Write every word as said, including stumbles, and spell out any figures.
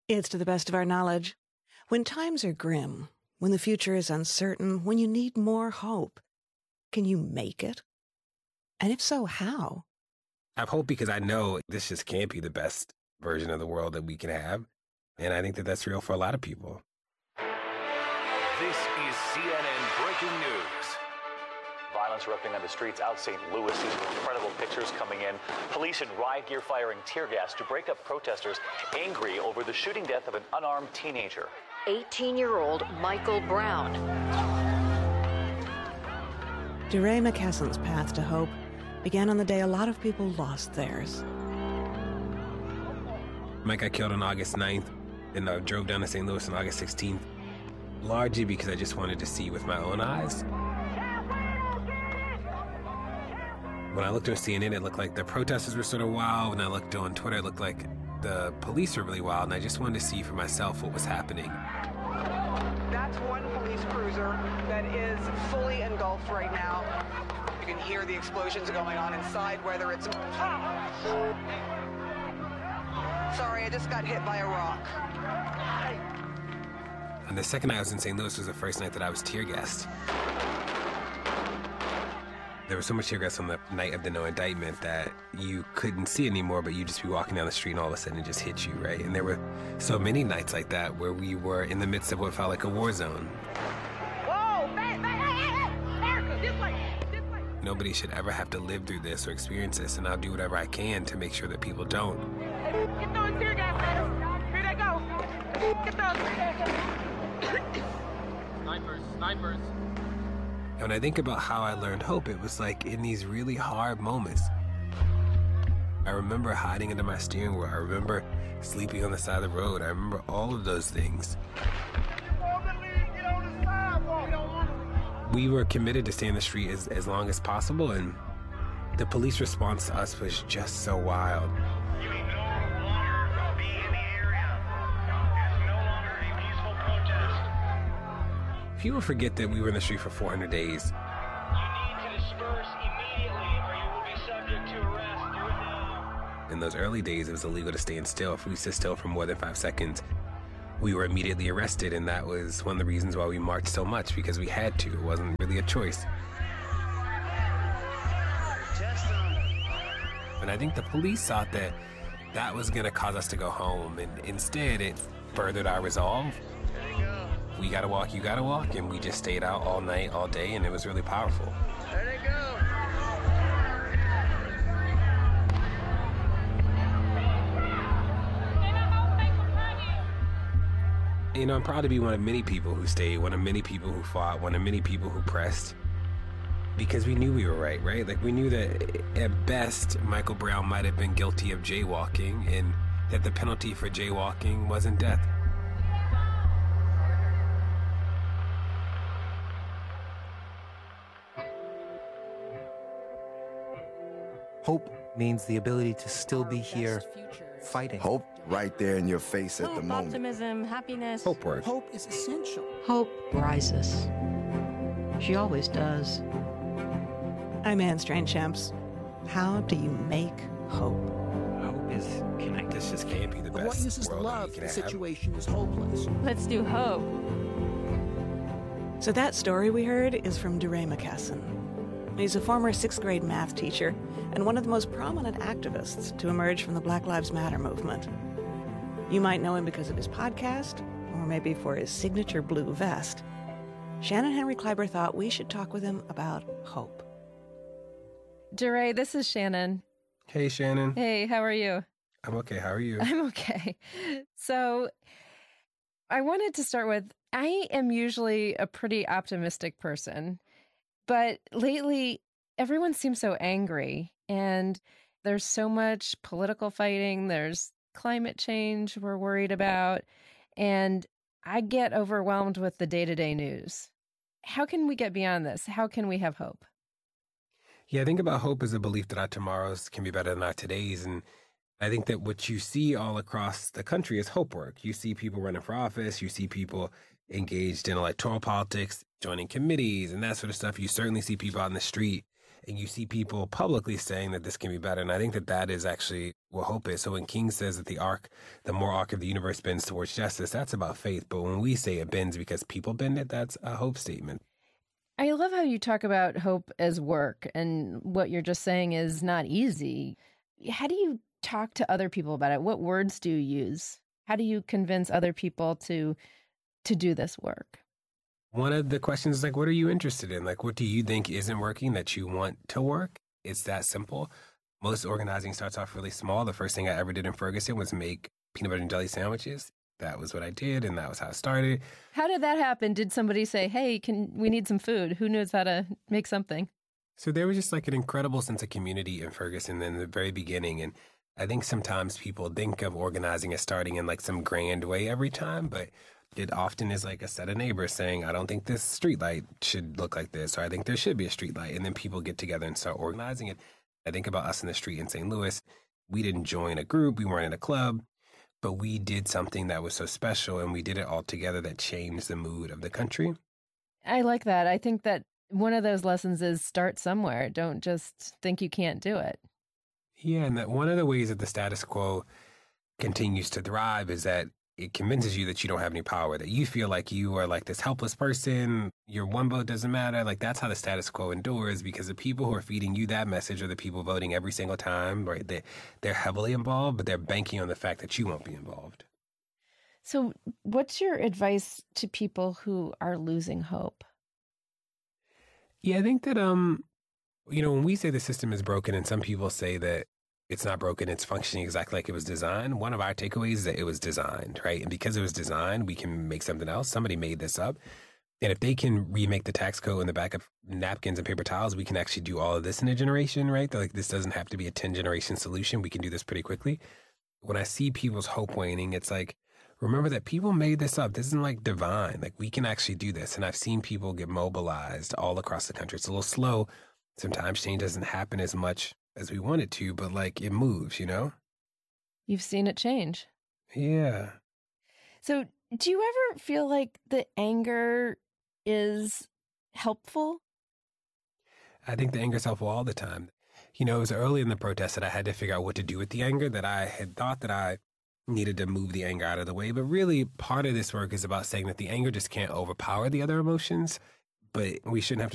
It's to the best of our knowledge. When times are grim, when the future is uncertain, when you need more hope, can you make it? And if so, how? I have hope because I know this just can't be the best version of the world that we can have. And I think that that's real for a lot of people. This is C N N Breaking News. Violence erupting on the streets out Saint Louis. These are incredible pictures coming in. Police in riot gear firing tear gas to break up protesters angry over the shooting death of an unarmed teenager. eighteen-year-old Michael Brown. DeRay McKesson's path to hope began on the day a lot of people lost theirs. Mike got killed on August ninth, and I drove down to Saint Louis on August sixteenth, largely because I just wanted to see with my own eyes. When I looked on C N N, it looked like the protesters were sort of wild. When I looked on Twitter, it looked like the police were really wild, and I just wanted to see for myself what was happening. That's one police cruiser that is fully engulfed right now. You can hear the explosions going on inside, whether it's... Sorry, I just got hit by a rock. And the second night I was in Saint Louis was the first night that I was tear gassed. There was so much tear gas on the night of the no indictment that you couldn't see anymore, but you'd just be walking down the street and all of a sudden it just hit you, right? And there were so many nights like that where we were in the midst of what felt like a war zone. Whoa, man, man, hey, hey, hey, Erica, this way, this way. Nobody should ever have to live through this or experience this, and I'll do whatever I can to make sure that people don't. Get those tear gas, man. Here they go. Get those tear gas. Snipers, snipers. And when I think about how I learned hope, it was like in these really hard moments. I remember hiding under my steering wheel. I remember sleeping on the side of the road. I remember all of those things. We were committed to stay in the street as, as long as possible, and the police response to us was just so wild. You no longer be in the area. It's no longer a peaceful protest. People forget that we were in the street for four hundred days. You need to disperse immediately or you will be subject to arrest. Do it now. In those early days, it was illegal to stand still. If we stood still for more than five seconds, we were immediately arrested, and that was one of the reasons why we marched so much, because we had to. It wasn't really a choice. And I think the police thought that that was going to cause us to go home, and instead it furthered our resolve. There you go. We gotta walk, you gotta walk, and we just stayed out all night, all day, and it was really powerful. There they go. You know, I'm proud to be one of many people who stayed, one of many people who fought, one of many people who pressed, because we knew we were right, right? Like, we knew that at best, Michael Brown might have been guilty of jaywalking, and that the penalty for jaywalking wasn't death. Hope means the ability to still be here fighting. Hope right there in your face at Hope, the moment. optimism, happiness. Hope works. Hope is essential. Hope rises. She always does. I'm Anne Strainchamps. How do you make hope? Hope is connected. This just can't be the But best what uses world love that if we the can have. situation is hopeless? Let's do hope. So that story we heard is from DeRay McKesson. He's a former sixth grade math teacher and one of the most prominent activists to emerge from the Black Lives Matter movement. You might know him because of his podcast, or maybe for his signature blue vest. Shannon Henry Kleiber thought we should talk with him about hope. DeRay, this is Shannon. Hey, Shannon. Hey, how are you? I'm okay. How are you? I'm okay. So I wanted to start with, I am usually a pretty optimistic person, but lately everyone seems so angry, and there's so much political fighting. There's climate change we're worried about, and I get overwhelmed with the day-to-day news. How can we get beyond this? How can we have hope? Yeah, I think about hope as a belief that our tomorrows can be better than our todays. And I think that what you see all across the country is hope work. You see people running for office. You see people engaged in electoral politics, joining committees and that sort of stuff. You certainly see people out in the street And you see people publicly saying that this can be better. And I think that that is actually what hope is. So when King says that the arc, the more arc of the universe bends towards justice, that's about faith. But when we say it bends because people bend it, that's a hope statement. I love how you talk about hope as work, and what you're just saying is not easy. How do you talk to other people about it? What words do you use? How do you convince other people to to do this work? One of the questions is like, what are you interested in? Like, what do you think isn't working that you want to work? It's that simple. Most organizing starts off really small. The first thing I ever did in Ferguson was make peanut butter and jelly sandwiches. That was what I did, and that was how it started. How did that happen? Did somebody say, hey, can we need some food? Who knows how to make something? So there was just like an incredible sense of community in Ferguson in the very beginning. And I think sometimes people think of organizing as starting in like some grand way every time, but it often is like a set of neighbors saying, I don't think this streetlight should look like this, or I think there should be a streetlight. And then people get together and start organizing it. I think about us in the street in Saint Louis. We didn't join a group. We weren't in a club, but we did something that was so special, and we did it all together that changed the mood of the country. I like that. I think that one of those lessons is start somewhere. Don't just think you can't do it. Yeah, and that one of the ways that the status quo continues to thrive is that it convinces you that you don't have any power, that you feel like you are like this helpless person, your one vote doesn't matter. Like, that's how the status quo endures, because the people who are feeding you that message are the people voting every single time, right? They, they're heavily involved, but they're banking on the fact that you won't be involved. So what's your advice to people who are losing hope? Yeah, I think that, um, you know, when we say the system is broken, and some people say that it's not broken, it's functioning exactly like it was designed, one of our takeaways is that it was designed, right? And because it was designed, we can make something else. Somebody made this up. And if they can remake the tax code in the back of napkins and paper towels, we can actually do all of this in a generation, right? Like, this doesn't have to be a ten-generation solution. We can do this pretty quickly. When I see people's hope waning, it's like, remember that people made this up. This isn't like divine. Like, we can actually do this. And I've seen people get mobilized all across the country. It's a little slow. Sometimes change doesn't happen as much as we want it to, but like, it moves, you know? You've seen it change. Yeah. So do you ever feel like the anger is helpful? I think the anger is helpful all the time. You know, it was early in the protest that I had to figure out what to do with the anger, that I had thought that I needed to move the anger out of the way. But really, part of this work is about saying that the anger just can't overpower the other emotions, but we shouldn't have to